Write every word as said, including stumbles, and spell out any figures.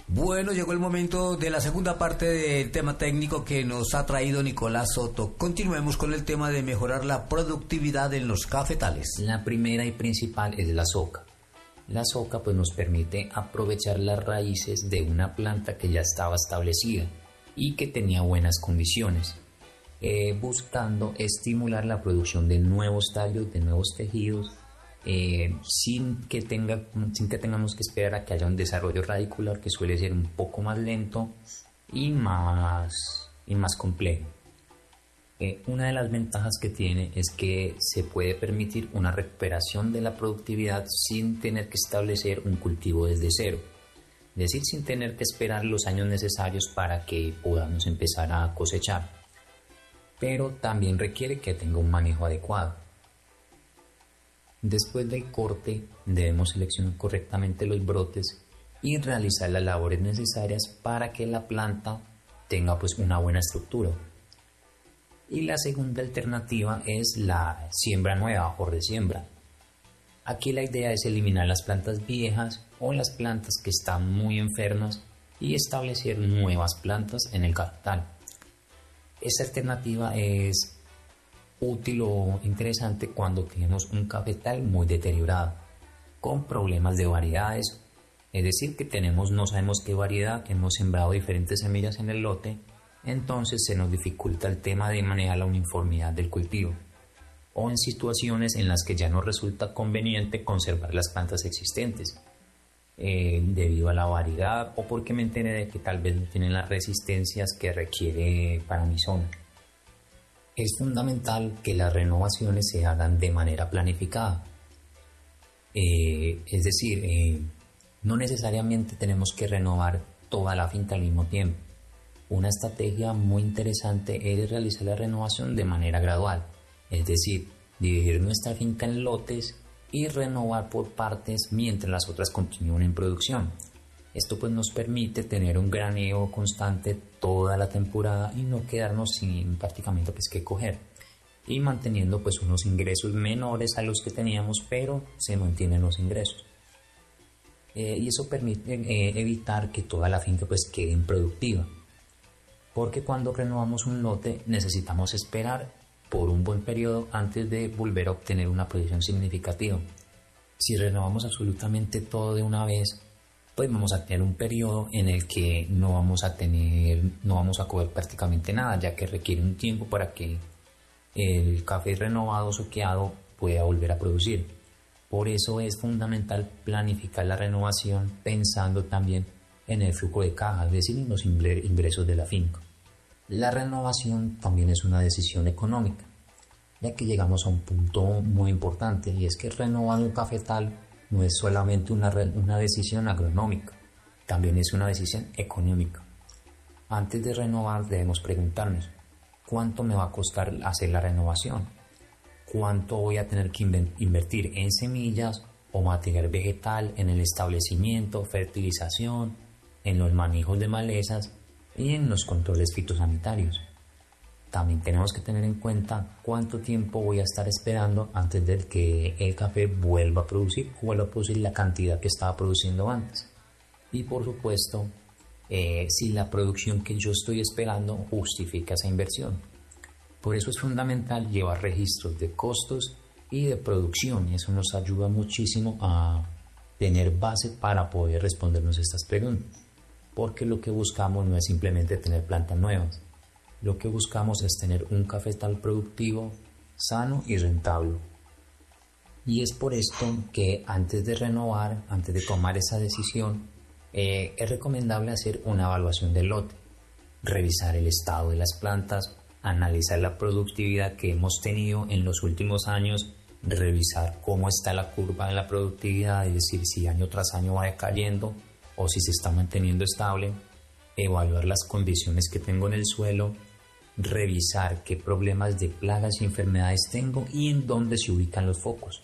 Bueno, llegó el momento de la segunda parte del tema técnico que nos ha traído Nicolás Soto. Continuemos con el tema de mejorar la productividad en los cafetales. La primera y principal es la soca. La soca pues nos permite aprovechar las raíces de una planta que ya estaba establecida y que tenía buenas condiciones, eh, buscando estimular la producción de nuevos tallos, de nuevos tejidos, eh, sin, que tenga, sin que tengamos que esperar a que haya un desarrollo radicular que suele ser un poco más lento y más, y más complejo. Eh, una de las ventajas que tiene es que se puede permitir una recuperación de la productividad sin tener que establecer un cultivo desde cero, es decir, sin tener que esperar los años necesarios para que podamos empezar a cosechar, pero también requiere que tenga un manejo adecuado. Después del corte debemos seleccionar correctamente los brotes y realizar las labores necesarias para que la planta tenga pues una buena estructura. Y la segunda alternativa es la siembra nueva o resiembra. Aquí la idea es eliminar las plantas viejas o las plantas que están muy enfermas y establecer nuevas plantas en el cafetal. Esta alternativa es útil o interesante cuando tenemos un cafetal muy deteriorado, con problemas de variedades, es decir, que tenemos no sabemos qué variedad, hemos sembrado diferentes semillas en el lote, entonces se nos dificulta el tema de manejar la uniformidad del cultivo, o en situaciones en las que ya no resulta conveniente conservar las plantas existentes, eh, debido a la variedad o porque me enteré de que tal vez no tienen las resistencias que requiere para mi zona. Es fundamental que las renovaciones se hagan de manera planificada, eh, es decir, eh, no necesariamente tenemos que renovar toda la finca al mismo tiempo. Una estrategia muy interesante es realizar la renovación de manera gradual, es decir, dividir nuestra finca en lotes y renovar por partes mientras las otras continúen en producción. Esto pues nos permite tener un graneo constante toda la temporada y no quedarnos sin prácticamente pues que coger, y manteniendo pues unos ingresos menores a los que teníamos, pero se mantienen los ingresos. Eh, y eso permite eh, evitar que toda la finca pues quede improductiva, porque cuando renovamos un lote necesitamos esperar por un buen periodo antes de volver a obtener una producción significativa. Si renovamos absolutamente todo de una vez, pues vamos a tener un periodo en el que no vamos a tener, no vamos a coger prácticamente nada, ya que requiere un tiempo para que el café renovado soqueado pueda volver a producir. Por eso es fundamental planificar la renovación pensando también en el flujo de caja, es decir, en los ingresos de la finca. La renovación también es una decisión económica, ya que llegamos a un punto muy importante, y es que renovar un cafetal no es solamente una, una decisión agronómica, también es una decisión económica. Antes de renovar debemos preguntarnos, ¿cuánto me va a costar hacer la renovación? ¿Cuánto voy a tener que invertir en semillas o material vegetal, en el establecimiento, fertilización, en los manejos de malezas y en los controles fitosanitarios? También tenemos que tener en cuenta cuánto tiempo voy a estar esperando antes de que el café vuelva a producir o vuelva a producir la cantidad que estaba produciendo antes. Y por supuesto, eh, si la producción que yo estoy esperando justifica esa inversión. Por eso es fundamental llevar registros de costos y de producción, y eso nos ayuda muchísimo a tener base para poder respondernos estas preguntas, porque lo que buscamos no es simplemente tener plantas nuevas. Lo que buscamos es tener un cafetal productivo, sano y rentable. Y es por esto que antes de renovar, antes de tomar esa decisión, eh, es recomendable hacer una evaluación del lote, revisar el estado de las plantas, analizar la productividad que hemos tenido en los últimos años, revisar cómo está la curva de la productividad, es decir, si año tras año va decayendo o si se está manteniendo estable, evaluar las condiciones que tengo en el suelo, revisar qué problemas de plagas y enfermedades tengo y en dónde se ubican los focos.